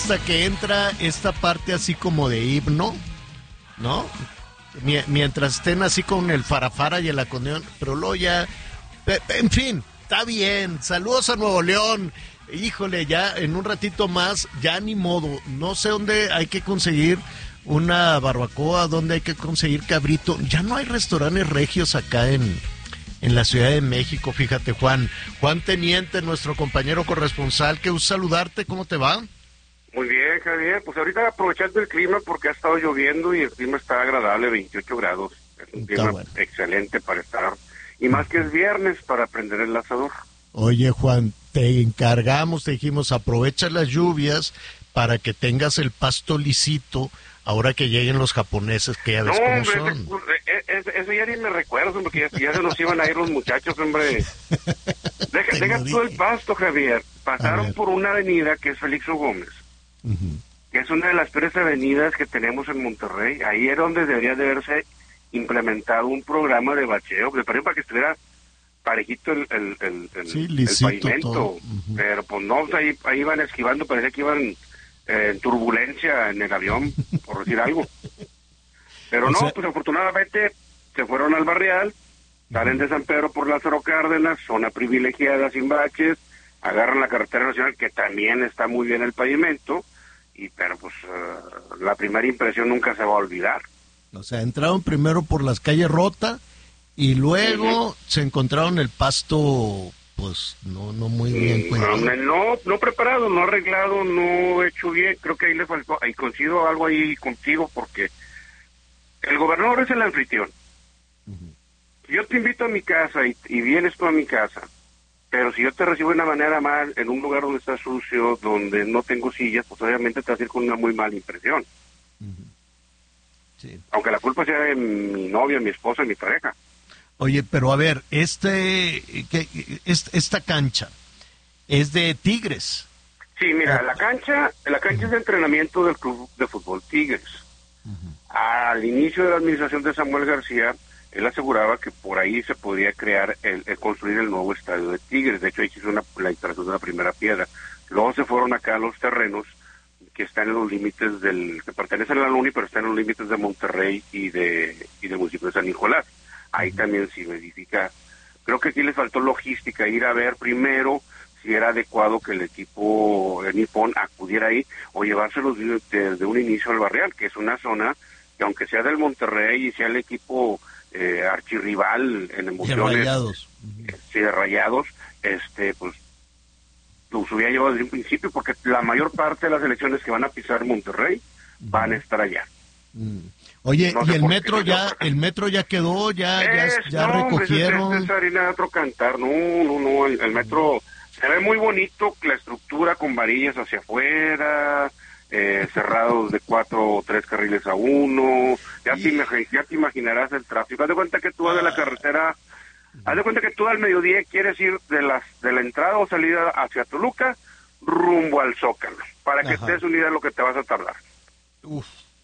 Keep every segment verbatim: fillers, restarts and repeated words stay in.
hasta que entra esta parte así como de himno, ¿no? Mientras estén así con el farafara y el acordeón, pero luego ya, en fin, está bien. Saludos a Nuevo León. Híjole, ya en un ratito más, ya ni modo. No sé dónde hay que conseguir una barbacoa, dónde hay que conseguir cabrito. Ya no hay restaurantes regios acá en, en la Ciudad de México, fíjate, Juan. Juan Teniente, nuestro compañero corresponsal, que gusto saludarte, ¿cómo te va? Muy bien, Javier, pues ahorita aprovechando el clima porque ha estado lloviendo y el clima está agradable, veintiocho grados, es un Está clima bueno. excelente para estar, y más que es viernes para prender el asador. Oye, Juan, te encargamos, te dijimos, aprovecha las lluvias para que tengas el pasto lisito ahora que lleguen los japoneses, que ya ves No, cómo hombre, son. ese, ese, eso ya ni me recuerdo, porque ya, ya se nos iban a ir los muchachos, hombre. Deja, Te deja lo todo el dije. pasto, Javier. A Pasaron ver. por una avenida que es Félix O. Gómez, Ujú. que es una de las peores avenidas que tenemos en Monterrey. Ahí era donde debería de haberse implementado un programa de bacheo, de para que estuviera parejito el, el, el, el, Sí, el lisito pavimento. todo. Ujú. Pero pues no, ahí, ahí iban esquivando, parecía que iban eh, en turbulencia en el avión, por decir algo. Pero O no, sea- pues afortunadamente se fueron al barrial, salen de San Pedro por Lázaro Cárdenas, zona privilegiada, sin baches, agarran la carretera nacional, que también está muy bien el pavimento, y pero pues uh, la primera impresión nunca se va a olvidar. O sea, entraron primero por las calles Rota y luego Ujú. se encontraron el pasto, pues, no no muy bien Mm, cuidado. No, no preparado, no arreglado, no hecho bien, creo que ahí le faltó, ahí coincido algo ahí contigo, porque el gobernador es el anfitrión. Yo te invito a mi casa y, y vienes tú a mi casa, pero si yo te recibo de una manera mal, en un lugar donde está sucio, donde no tengo sillas, pues obviamente te vas a ir con una muy mala impresión. Sí. Aunque la culpa sea de mi novia, mi esposa y mi pareja. Oye, pero a ver, este, que, es- esta cancha es de Tigres. Sí, mira, Oh. la cancha, la cancha es de entrenamiento del Club de Fútbol Tigres. Al inicio de la administración de Samuel García, él aseguraba que por ahí se podía crear, el, el construir el nuevo estadio de Tigres. De hecho, ahí se hizo una, la instalación de la primera piedra. Luego se fueron acá a los terrenos que están en los límites del, que pertenecen a la UNI, pero están en los límites de Monterrey y de y del municipio de San Nicolás. Ahí también se verifica. Creo que aquí les faltó logística, ir a ver primero si era adecuado que el equipo de Nippon acudiera ahí o llevárselos desde de un inicio al barrial, que es una zona que aunque sea del Monterrey y sea el equipo eh, archirrival en De emociones, Rayados. sí, de Rayados, este, pues los hubiera llevado desde un principio, porque la mayor parte de las elecciones que van a pisar Monterrey van a estar allá. Mm. Oye, No y sé el por metro qué, ya, no. el metro ya quedó, ya, ya, Es, ya no, hombre, es- recogieron. es, es harina de otro cantar, no, no, no, el, el metro se ve muy bonito, la estructura con varillas hacia afuera, eh, cerrados de cuatro o tres carriles a uno, ya te, imagi- ya te imaginarás el tráfico. Haz de cuenta que tú vas de la carretera, haz de cuenta que tú al mediodía quieres ir de las de la entrada o salida hacia Toluca rumbo al Zócalo, para que Ajá. te des una idea de lo que te vas a tardar. Uf,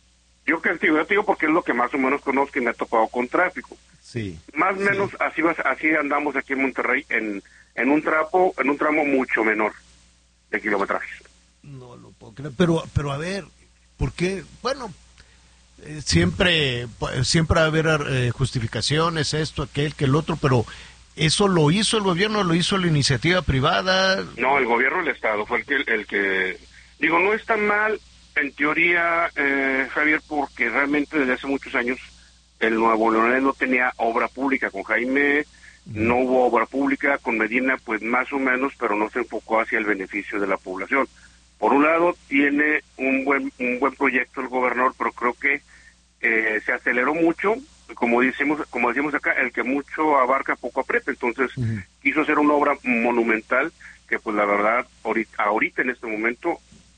Yo que te digo, yo te digo porque es lo que más o menos conozco y me ha tocado con tráfico. sí. Más o Sí. menos así vas, así andamos aquí en Monterrey en, en un trapo, en un tramo mucho menor de kilometraje. No lo puedo creer. Pero, pero a ver, ¿por qué? Bueno, eh, siempre, pues, siempre va a haber eh, justificaciones, esto, aquel, que el otro, pero ¿eso lo hizo el gobierno, lo hizo la iniciativa privada? No, el gobierno del estado fue el que, el que, digo, no está mal en teoría, eh, Javier, porque realmente desde hace muchos años el Nuevo León no tenía obra pública. Con Jaime no hubo obra pública, con Medina pues más o menos, pero no se enfocó hacia el beneficio de la población. Por un lado tiene un buen un buen proyecto el gobernador, pero creo que eh, se aceleró mucho, como decimos como decimos acá, el que mucho abarca poco aprieta. Entonces Ujú. quiso hacer una obra monumental que pues la verdad ahorita, ahorita en este momento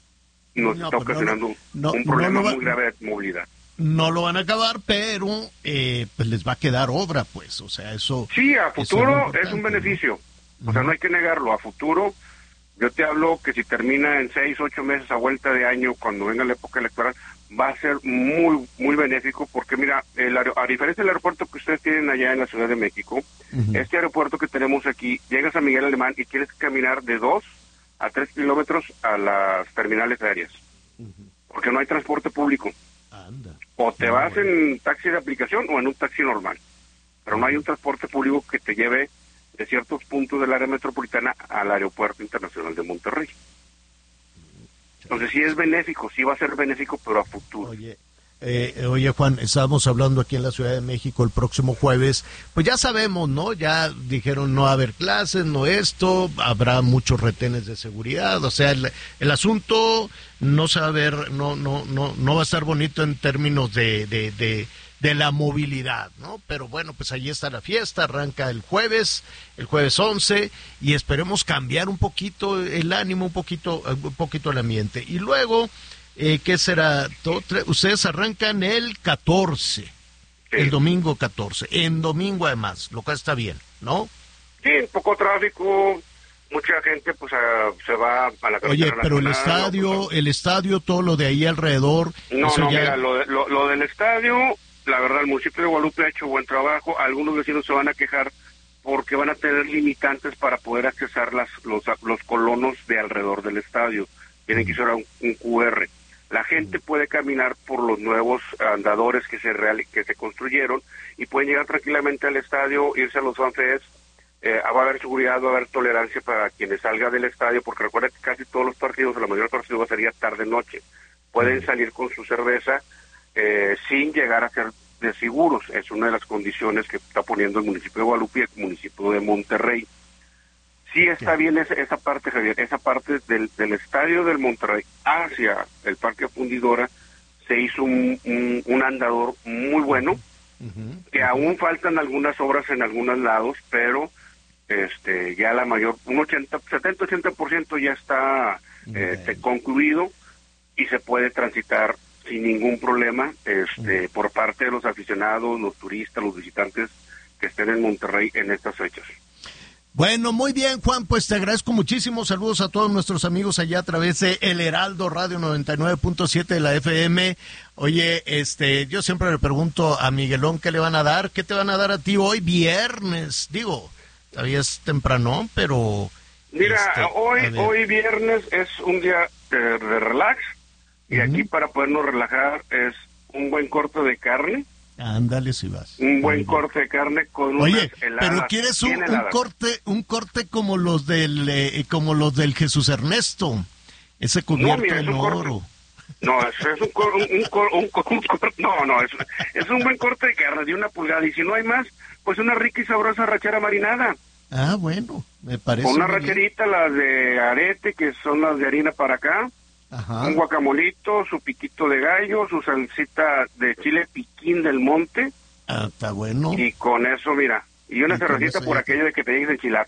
nos No, está pues no ocasionando lo- no- un no problema lo va- muy grave de movilidad. No lo van a acabar, pero eh, pues les va a quedar obra, pues, o sea, eso... Sí, a eso es futuro lo es, importante, un ¿no? beneficio, o sea, no hay que negarlo. A futuro, yo te hablo que si termina en seis, ocho meses a vuelta de año, cuando venga la época electoral, va a ser muy, muy benéfico, porque mira, el aer- a diferencia del aeropuerto que ustedes tienen allá en la Ciudad de México, Ujú. este aeropuerto que tenemos aquí, llegas a Miguel Alemán y tienes que caminar de dos a tres kilómetros a las terminales aéreas. porque no hay transporte público. Anda. O te No, vas bueno. en taxi de aplicación o en un taxi normal, pero no hay un transporte público que te lleve de ciertos puntos del área metropolitana al Aeropuerto Internacional de Monterrey. Entonces sí es benéfico, sí va a ser benéfico, pero a futuro. Oye, eh, oye Juan, estábamos hablando aquí en la Ciudad de México el próximo jueves, pues ya sabemos, ¿no? Ya dijeron no va a haber clases, no esto, habrá muchos retenes de seguridad, o sea, el, el asunto no se va a ver, no, no, no, no va a estar bonito en términos de, de, de, de la movilidad, ¿no? Pero bueno, pues ahí está la fiesta, arranca el jueves, el jueves once, y esperemos cambiar un poquito el ánimo, un poquito, un poquito el ambiente. Y luego, eh, ¿qué será? Todo, ustedes arrancan el catorce, sí. El domingo catorce, en domingo además, lo cual está bien, ¿no? Sí, poco tráfico, mucha gente pues a, se va a la Oye, carretera pero el nacional, estadio, no, pues, el estadio, todo lo de ahí alrededor. No, eso no, ya... mira, lo, de, lo, lo del estadio, la verdad, el municipio de Guadalupe ha hecho buen trabajo. Algunos vecinos se van a quejar porque van a tener limitantes para poder accesar las, los, los colonos de alrededor del estadio. Tienen que usar un, un cu erre. La gente puede caminar por los nuevos andadores que se real, que se construyeron y pueden llegar tranquilamente al estadio, irse a los fanfests. Eh, va a haber seguridad, va a haber tolerancia para quienes salgan del estadio, porque recuerda que casi todos los partidos, la mayoría de los partidos sería tarde-noche. Pueden salir con su cerveza eh, sin llegar a ser desseguros. Es una de las condiciones que está poniendo el municipio de Guadalupe y el municipio de Monterrey. Sí está bien esa, esa parte, Javier, esa parte del, del estadio del Monterrey hacia el Parque Fundidora se hizo un, un, un andador muy bueno, uh-huh, que uh-huh. aún faltan algunas obras en algunos lados, pero este ya la mayor, un ochenta, setenta, ochenta por ciento ya está este, concluido y se puede transitar sin ningún problema este uh-huh. por parte de los aficionados, los turistas, los visitantes que estén en Monterrey en estas fechas. Bueno, muy bien, Juan, pues te agradezco muchísimo. Saludos a todos nuestros amigos allá a través de El Heraldo Radio noventa y nueve punto siete de la F M. Oye, este, yo siempre le pregunto a Miguelón qué le van a dar. ¿Qué te van a dar a ti hoy viernes? Digo, todavía es temprano, pero... Mira, este, hoy hoy viernes es un día de, de relax y uh-huh. aquí para podernos relajar es un buen corte de carne. Ándale si vas. Un buen Ándale. corte de carne con Oye, unas heladas. pero quieres un, un corte, un corte como los del, eh, como los del Jesús Ernesto, ese cubierto no, mira, en oro. No, es, es un cor, un, un, cor, un, cor, un cor, no, no, es, es un buen corte de carne de una pulgada y si no hay más, pues una rica y sabrosa rachera marinada. Ah, bueno, me parece. Con una racherita, bien. Las de arete, que son las de harina para acá. Ajá. Un guacamolito, su piquito de gallo, su salsita de chile piquín del monte. Ah, está bueno. Y con eso, mira, y una cervecita por aquello de que te llegues a enchilar.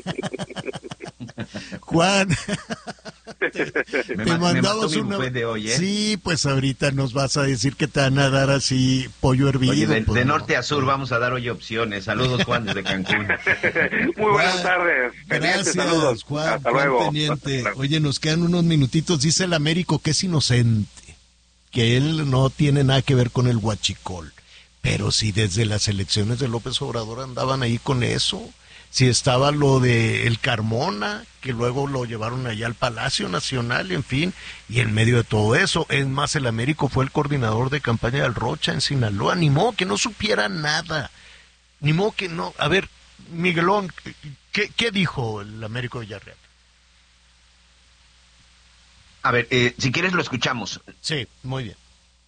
Juan, te, te me mandamos me una... de hoy, ¿eh? Sí, pues ahorita nos vas a decir que te van a dar así pollo hervido. Oye, de, pues de no. norte a sur vamos a dar hoy opciones. Saludos, Juan, desde Cancún. Muy buenas Juan, tardes. Gracias, saludos. Juan. Hasta Juan luego. Teniente. Oye, nos quedan unos minutitos. Dice el Américo que es inocente, que él no tiene nada que ver con el huachicol. Pero si desde las elecciones de López Obrador andaban ahí con eso, si estaba lo de el Carmona, que luego lo llevaron allá al Palacio Nacional, en fin, y en medio de todo eso, es más, el Américo fue el coordinador de campaña del Rocha en Sinaloa, ni modo que no supiera nada, ni modo que no, a ver, Miguelón, ¿qué, qué dijo el Américo Villarreal? A ver, eh, si quieres lo escuchamos. Sí, muy bien.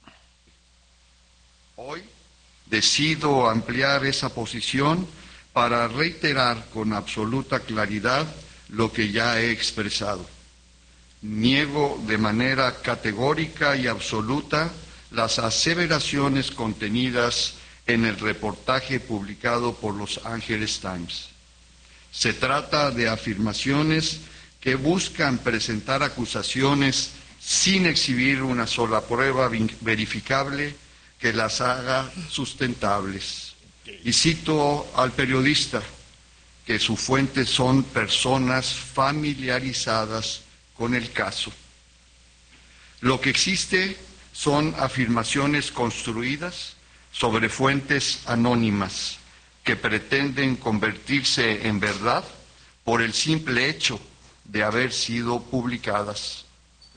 Hoy decido ampliar esa posición para reiterar con absoluta claridad lo que ya he expresado. Niego de manera categórica y absoluta las aseveraciones contenidas en el reportaje publicado por Los Angeles Times. Se trata de afirmaciones que buscan presentar acusaciones sin exhibir una sola prueba verificable que las haga sustentables. Y cito al periodista, que sus fuentes son personas familiarizadas con el caso. Lo que existe son afirmaciones construidas sobre fuentes anónimas que pretenden convertirse en verdad por el simple hecho de haber sido publicadas.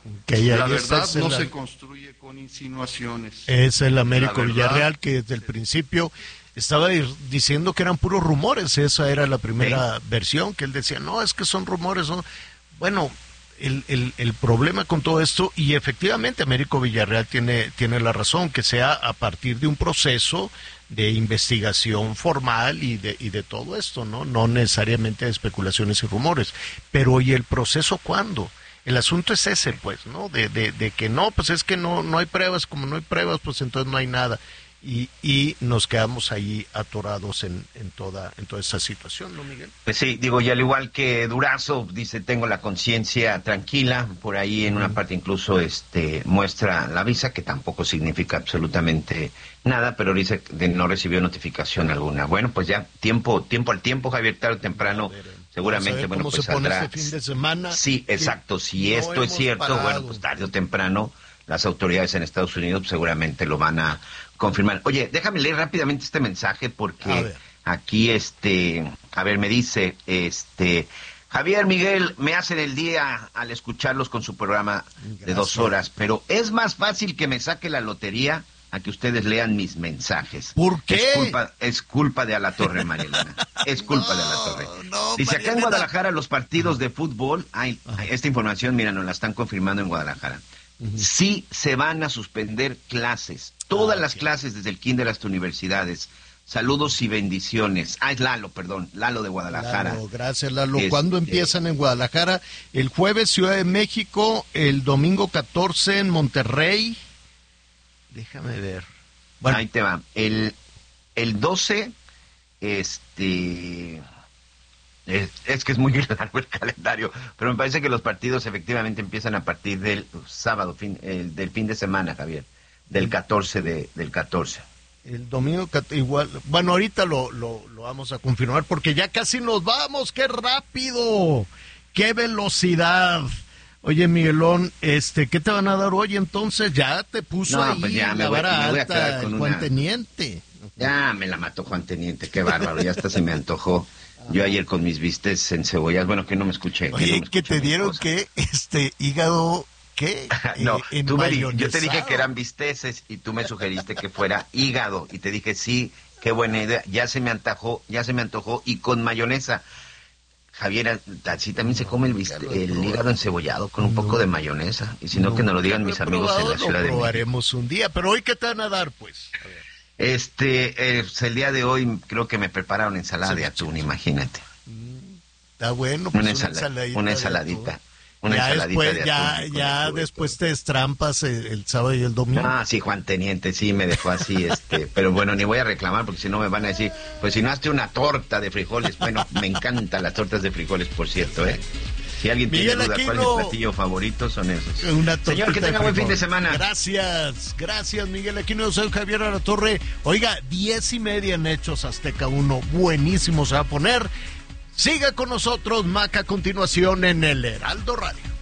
Que ya, la ya verdad está, no la, se construye con insinuaciones. Es el Américo verdad, Villarreal, que desde el principio estaba diciendo que eran puros rumores. Esa era la primera sí. versión, que él decía, no, es que son rumores. ¿No? Bueno, el, el, el problema con todo esto, y efectivamente Américo Villarreal tiene, tiene la razón, que sea a partir de un proceso de investigación formal y de, y de todo esto, ¿no? No necesariamente de especulaciones y rumores. Pero ¿y el proceso cuándo? El asunto es ese, pues, ¿no? De, de, de que no, pues es que no, no hay pruebas, como no hay pruebas, pues entonces no hay nada. Y, y nos quedamos ahí atorados en, en toda en toda esa situación, ¿no, Miguel? Pues sí, digo, y al igual que Durazo, dice, tengo la conciencia tranquila, por ahí en una parte incluso este muestra la visa, que tampoco significa absolutamente nada, pero dice que no recibió notificación alguna. Bueno, pues ya, tiempo tiempo al tiempo, Javier, tarde o temprano, seguramente, bueno, pues saldrá. Este fin de semana. Sí, exacto, si no esto es cierto, parado. Bueno, pues tarde o temprano las autoridades en Estados Unidos pues, seguramente lo van a confirmar. Oye, déjame leer rápidamente este mensaje porque aquí, este, a ver, me dice, este, Javier, Miguel, me hacen el día al escucharlos con su programa Gracias. de dos horas, pero es más fácil que me saque la lotería a que ustedes lean mis mensajes. ¿Por qué? Es culpa, es culpa de Alatorre, María Elena. Es culpa no, de Alatorre. No, dice, María acá en Elena. Guadalajara los partidos de fútbol, hay, esta información, mira, nos la están confirmando en Guadalajara. Uh-huh. Sí se van a suspender clases, todas ah, las okay. clases desde el kinder hasta universidades. Saludos y bendiciones. Ah, es Lalo, perdón, Lalo de Guadalajara. Lalo, gracias, Lalo. Este... ¿Cuándo empiezan en Guadalajara? El jueves Ciudad de México, el domingo catorce en Monterrey. Déjame ver. Bueno. Ahí te va. El, el doce, este... Es, es que es muy largo el calendario, pero me parece que los partidos efectivamente empiezan a partir del sábado, fin, el, del fin de semana, Javier, del catorce de, del catorce. El domingo igual, bueno, ahorita lo, lo, lo vamos a confirmar porque ya casi nos vamos, qué rápido, qué velocidad. Oye, Miguelón, este, ¿qué te van a dar hoy entonces? Ya te puso no, ahí pues ya la vara alta el Juan una... Teniente. Ya me la mató Juan Teniente, qué bárbaro, ya hasta se me antojó. Yo ayer con mis bistecs en cebollas, bueno, que no me escuché. Oye, que, no me que te dieron que este hígado, ¿qué? no, eh, tú me di, yo te dije que eran bisteces y tú me sugeriste que fuera hígado y te dije sí, qué buena idea. Ya se me antojó, ya se me antojó y con mayonesa. Javier, así también se come el, biste, el hígado encebollado con un poco de mayonesa. Y si no, no que nos lo digan mis amigos probado, en la Ciudad de México. Lo probaremos un día, pero hoy ¿qué te van a dar, pues? A ver. Este, eh, el día de hoy creo que me prepararon ensalada sí, de atún, imagínate. Está bueno, pues una, ensala, una ensaladita. Una ensaladita. Una ya ensaladita después, de ya, atún. Ya después te destrampas el, el sábado y el domingo. Ah, sí, Juan Teniente, sí, me dejó así, este, pero bueno, ni voy a reclamar porque si no me van a decir, pues si no hazte una torta de frijoles, bueno, me encantan las tortas de frijoles, por cierto, ¿eh? Si alguien Miguel tiene duda Aquino, cuál es el platillo favorito, son esos. Una Señor, que tenga buen fin de semana. Gracias, gracias, Miguel Aquino. Soy Javier Alatorre. Oiga, diez y media en Hechos Azteca uno. Buenísimo se va a poner. Siga con nosotros, Maca, a continuación en el Heraldo Radio.